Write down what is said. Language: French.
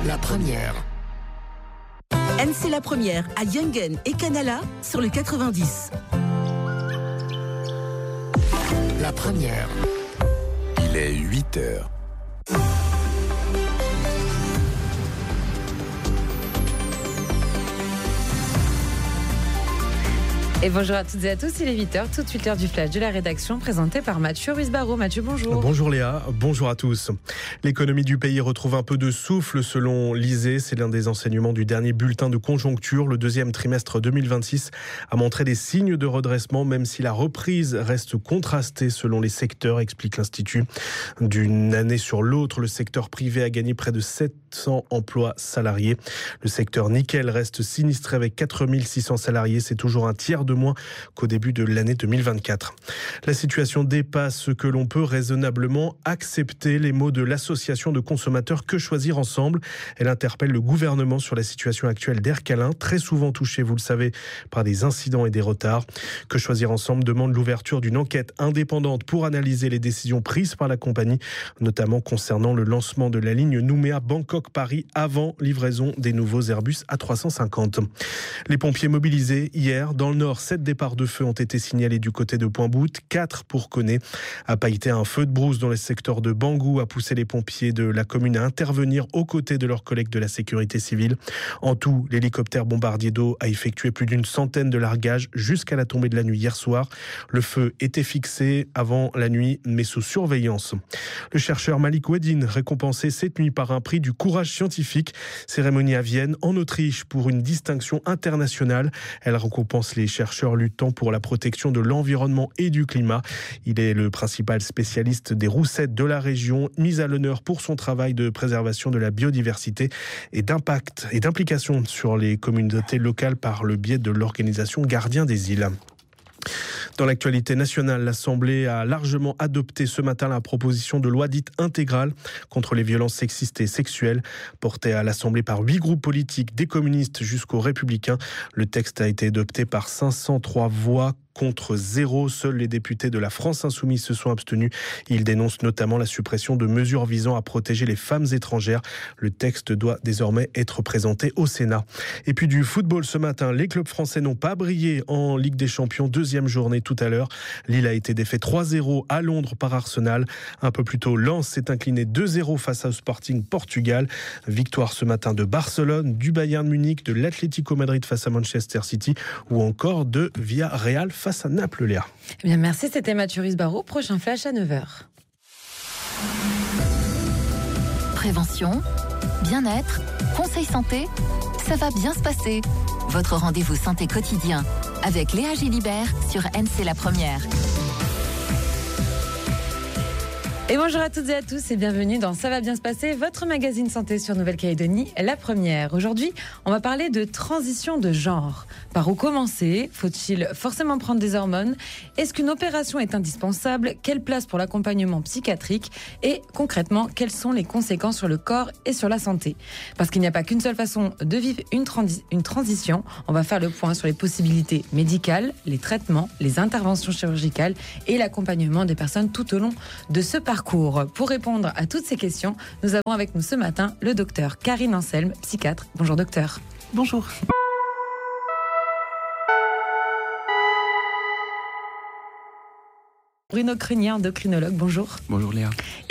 La première. NC La première à Yungen et Canala sur le 90. La première. Il est 8h. Et bonjour à toutes et à tous, il est 8h, tout de suite l'heure du flash de la rédaction présenté par Mathieu Ruiz-Barraud. Mathieu, bonjour. Bonjour Léa, bonjour à tous. L'économie du pays retrouve un peu de souffle selon l'ISEE. C'est l'un des enseignements du dernier bulletin de conjoncture. Le deuxième trimestre 2026 a montré des signes de redressement, même si la reprise reste contrastée selon les secteurs, explique l'Institut. D'une année sur l'autre, le secteur privé a gagné près de 700 emplois salariés. Le secteur nickel reste sinistré avec 4600 salariés. C'est toujours un tiers de moins qu'au début de l'année 2024. La situation dépasse ce que l'on peut raisonnablement accepter. Les mots de l'association de consommateurs Que Choisir Ensemble. Elle interpelle le gouvernement sur la situation actuelle d'Air Calin, très souvent touché, vous le savez, par des incidents et des retards. Que Choisir Ensemble demande l'ouverture d'une enquête indépendante pour analyser les décisions prises par la compagnie, notamment concernant le lancement de la ligne Nouméa-Bangkok-Paris avant livraison des nouveaux Airbus A350. Les pompiers mobilisés hier dans le Nord, 7 départs de feu ont été signalés du côté de Pointe-Boute, 4 pour Koné. À Païté, un feu de brousse dans le secteur de Bangou a poussé les pompiers de la commune à intervenir aux côtés de leurs collègues de la sécurité civile. En tout, l'hélicoptère bombardier d'eau a effectué plus d'une centaine de largages jusqu'à la tombée de la nuit hier soir. Le feu était fixé avant la nuit, mais sous surveillance. Le chercheur Malik Wedin, récompensé cette nuit par un prix du courage scientifique. Cérémonie à Vienne, en Autriche, pour une distinction internationale. Elle récompense les chercheurs luttant pour la protection de l'environnement et du climat. Il est le principal spécialiste des roussettes de la région, mis à l'honneur pour son travail de préservation de la biodiversité et d'impact et d'implication sur les communautés locales par le biais de l'organisation Gardiens des îles. Dans l'actualité nationale, l'Assemblée a largement adopté ce matin la proposition de loi dite intégrale contre les violences sexistes et sexuelles, portée à l'Assemblée par 8 groupes politiques, des communistes jusqu'aux républicains. Le texte a été adopté par 503 voix contre 0. Seuls les députés de la France Insoumise se sont abstenus. Ils dénoncent notamment la suppression de mesures visant à protéger les femmes étrangères. Le texte doit désormais être présenté au Sénat. Et puis du football ce matin, les clubs français n'ont pas brillé en Ligue des Champions. Deuxième journée tout à l'heure. Lille a été défait 3-0 à Londres par Arsenal. Un peu plus tôt, Lens s'est incliné 2-0 face au Sporting Portugal. Victoire ce matin de Barcelone, du Bayern Munich, de l'Atlético Madrid face à Manchester City ou encore de Villarreal face à Naples, Léa. Eh bien, merci, c'était Mathieu Ruiz-Barraud. Prochain flash à 9h. Prévention, bien-être, conseil santé, ça va bien se passer. Votre rendez-vous santé quotidien avec Léa Gilibert sur NC La Première. Et bonjour à toutes et à tous et bienvenue dans Ça va bien se passer, votre magazine santé sur Nouvelle-Calédonie, La Première. Aujourd'hui, on va parler de transition de genre. Par où commencer ? Faut-il forcément prendre des hormones ? Est-ce qu'une opération est indispensable ? Quelle place pour l'accompagnement psychiatrique ? Et concrètement, quelles sont les conséquences sur le corps et sur la santé ? Parce qu'il n'y a pas qu'une seule façon de vivre une transition. On va faire le point sur les possibilités médicales, les traitements, les interventions chirurgicales et l'accompagnement des personnes tout au long de ce parcours. Pour répondre à toutes ces questions, nous avons avec nous ce matin le docteur Karine Anselme, psychiatre. Bonjour docteur. Bonjour. Bruno Crunier, endocrinologue, bonjour. Bonjour Léa.